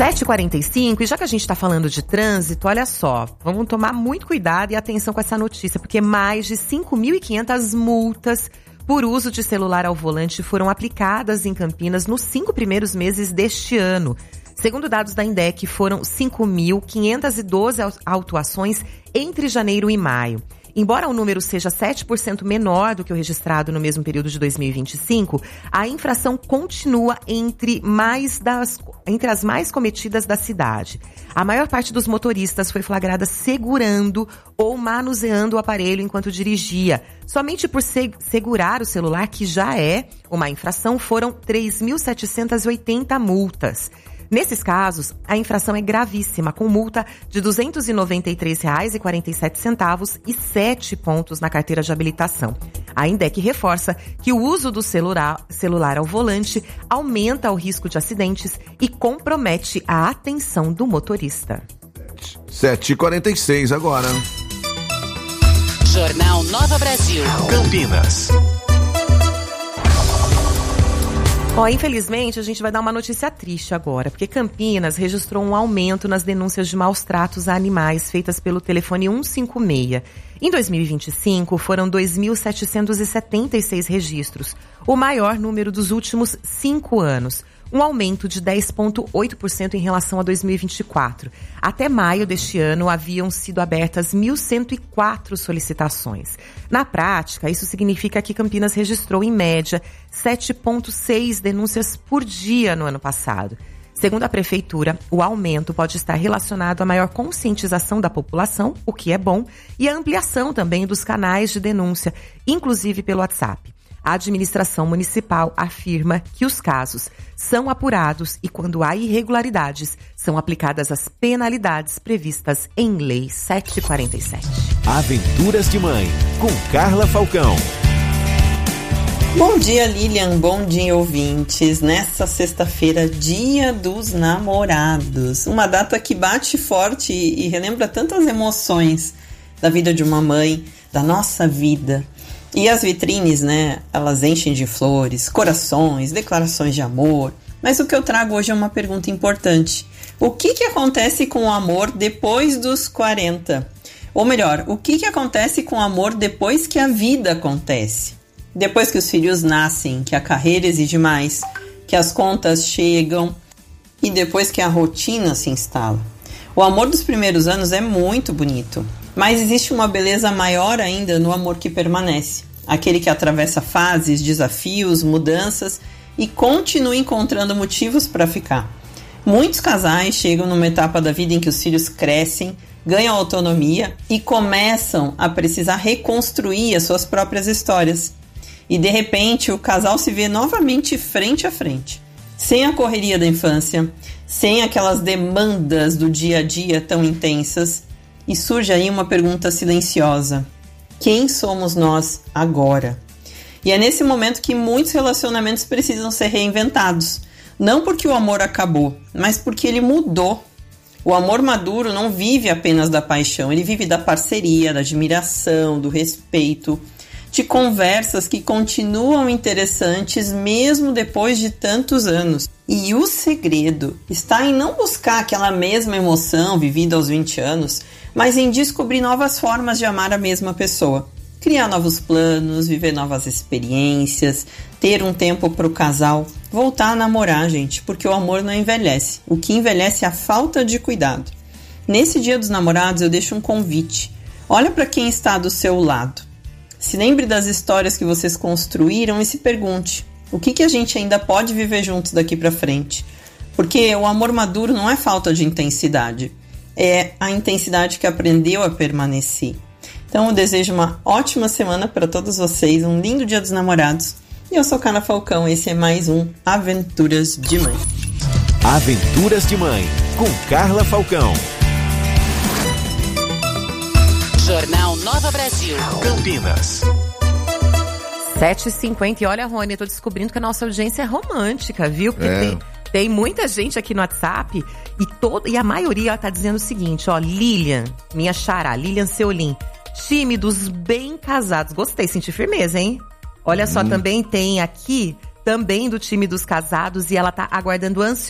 7h45, e já que a gente está falando de trânsito, olha só, vamos tomar muito cuidado e atenção com essa notícia, porque mais de 5.500 multas por uso de celular ao volante foram aplicadas em Campinas nos 5 primeiros meses deste ano. Segundo dados da INDEC, foram 5.512 autuações entre janeiro e maio. Embora o número seja 7% menor do que o registrado no mesmo período de 2025, a infração continua entre as mais cometidas da cidade. A maior parte dos motoristas foi flagrada segurando ou manuseando o aparelho enquanto dirigia. Somente por segurar o celular, que já é uma infração, foram 3.780 multas. Nesses casos, a infração é gravíssima, com multa de R$ 293,47 e 7 pontos na carteira de habilitação. A INDEC reforça que o uso do celular ao volante aumenta o risco de acidentes e compromete a atenção do motorista. 7h46 agora. Jornal Nova Brasil. Campinas. Infelizmente, a gente vai dar uma notícia triste agora, porque Campinas registrou um aumento nas denúncias de maus tratos a animais feitas pelo telefone 156. Em 2025, foram 2.776 registros, o maior número dos últimos 5 anos. Um aumento de 10,8% em relação a 2024. Até maio deste ano, haviam sido abertas 1.104 solicitações. Na prática, isso significa que Campinas registrou, em média, 7,6 denúncias por dia no ano passado. Segundo a Prefeitura, o aumento pode estar relacionado à maior conscientização da população, o que é bom, e a ampliação também dos canais de denúncia, inclusive pelo WhatsApp. A administração municipal afirma que os casos são apurados e, quando há irregularidades, são aplicadas as penalidades previstas em Lei 747. Aventuras de Mãe, com Carla Falcão. Bom dia, Lilian. Bom dia, ouvintes. Nessa sexta-feira, Dia dos Namorados. Uma data que bate forte e relembra tantas emoções da vida de uma mãe, da nossa vida. E as vitrines, né, elas enchem de flores, corações, declarações de amor. Mas o que eu trago hoje é uma pergunta importante. O que acontece com o amor depois dos 40? Ou melhor, o que acontece com o amor depois que a vida acontece? Depois que os filhos nascem, que a carreira exige mais, que as contas chegam e depois que a rotina se instala. O amor dos primeiros anos é muito bonito. Mas existe uma beleza maior ainda no amor que permanece. Aquele que atravessa fases, desafios, mudanças e continua encontrando motivos para ficar. Muitos casais chegam numa etapa da vida em que os filhos crescem, ganham autonomia e começam a precisar reconstruir as suas próprias histórias. E de repente o casal se vê novamente frente a frente. Sem a correria da infância, sem aquelas demandas do dia a dia tão intensas. E surge aí uma pergunta silenciosa: quem somos nós agora? E é nesse momento que muitos relacionamentos precisam ser reinventados. Não porque o amor acabou, mas porque ele mudou. O amor maduro não vive apenas da paixão, ele vive da parceria, da admiração, do respeito, de conversas que continuam interessantes mesmo depois de tantos anos. E o segredo está em não buscar aquela mesma emoção vivida aos 20 anos, mas em descobrir novas formas de amar a mesma pessoa. Criar novos planos, viver novas experiências, ter um tempo para o casal, voltar a namorar, gente, porque o amor não envelhece. O que envelhece é a falta de cuidado. Nesse Dia dos Namorados eu deixo um convite. Olha para quem está do seu lado. Se lembre das histórias que vocês construíram e se pergunte: o que a gente ainda pode viver juntos daqui para frente? Porque o amor maduro não é falta de intensidade, é a intensidade que aprendeu a permanecer. Então eu desejo uma ótima semana para todos vocês, um lindo Dia dos Namorados. E eu sou Carla Falcão, esse é mais um Aventuras de Mãe. Aventuras de Mãe, com Carla Falcão. Jornal Nova Brasil. Campinas. 7h50. E olha, Rony, eu tô descobrindo que a nossa audiência é romântica, viu? Porque tem muita gente aqui no WhatsApp e a maioria tá dizendo o seguinte, ó: Lilian, minha xará, Lilian Seolim, time dos bem casados. Gostei, senti firmeza, hein? Olha só, também tem aqui, também do time dos casados, e ela tá aguardando